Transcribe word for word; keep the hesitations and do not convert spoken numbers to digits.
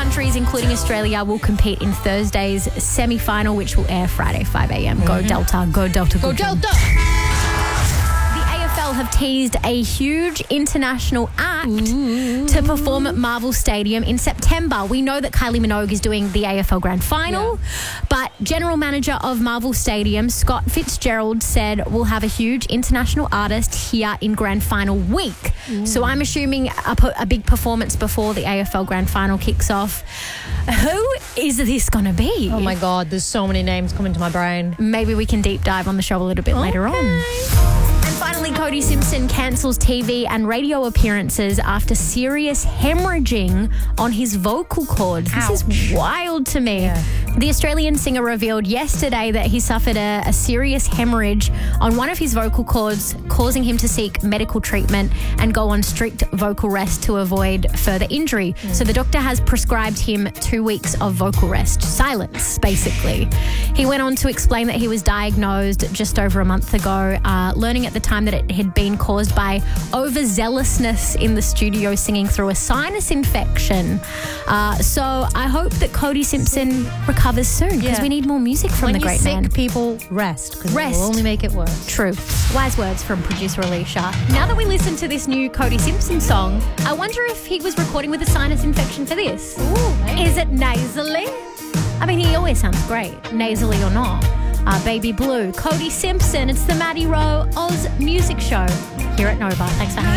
countries, including Australia, will compete in Thursday's semi-final, which will air Friday, five a.m. Go Delta, go Delta, Go go Delta. Delta! The A F L have teased a huge international act Ooh. to perform at Marvel Stadium in September. We know that Kylie Minogue is doing the A F L Grand Final, yeah. but General Manager of Marvel Stadium, Scott Fitzgerald, said we'll have a huge international artist here in Grand Final week. Ooh. So I'm assuming a, a big performance before the A F L Grand Final kicks off. Who is this going to be? Oh my God, there's so many names coming to my brain. Maybe we can deep dive on the show a little bit okay. later on. And finally, Cody Simpson cancels T V and radio appearances after serious hemorrhaging on his vocal cords. Ouch. This is wild to me. Yeah. The Australian singer revealed yesterday that he suffered a, a serious hemorrhage on one of his vocal cords, causing him to seek medical treatment and go on strict vocal rest to avoid further injury. Mm. So the doctor has prescribed him two weeks of vocal rest, silence, basically. He went on to explain that he was diagnosed just over a month ago, uh, learning at the time that it had been caused by overzealousness in the studio singing through a sinus infection. Uh, so I hope that Cody Simpson recovers soon, because Yeah. we need more music from when the great you're sick, man. people rest, because it Rest. will only make it worse. True. Wise words from producer Alicia. Now that we listen to this new Cody Simpson song, I wonder if he was recording with a sinus infection for this. Ooh, maybe. Is it nasally? I mean, he always sounds great, nasally or not. Uh, Baby Blue, Cody Simpson. It's the Maddie Rowe Oz Music Show here at Nova. Thanks for hanging